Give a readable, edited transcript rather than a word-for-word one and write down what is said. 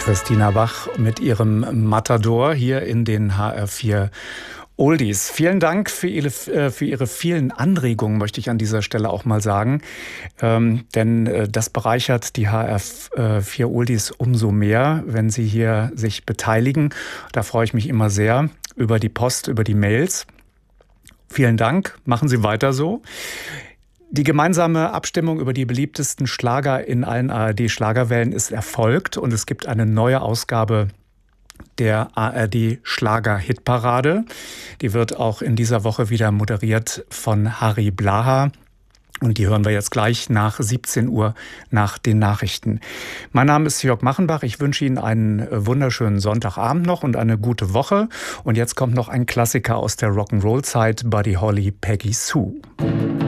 Christina Bach mit ihrem Matador hier in den HR4 Oldies. Vielen Dank für Ihre vielen Anregungen, möchte ich an dieser Stelle auch mal sagen. Denn das bereichert die HR4 Oldies umso mehr, wenn Sie hier sich beteiligen. Da freue ich mich immer sehr über die Post, über die Mails. Vielen Dank, machen Sie weiter so. Die gemeinsame Abstimmung über die beliebtesten Schlager in allen ARD-Schlagerwellen ist erfolgt und es gibt eine neue Ausgabe der ARD-Schlager-Hitparade. Die wird auch in dieser Woche wieder moderiert von Harry Blaha. Und die hören wir jetzt gleich nach 17 Uhr nach den Nachrichten. Mein Name ist Jörg Machenbach. Ich wünsche Ihnen einen wunderschönen Sonntagabend noch und eine gute Woche. Und jetzt kommt noch ein Klassiker aus der Rock'n'Roll-Zeit, Buddy Holly, Peggy Sue.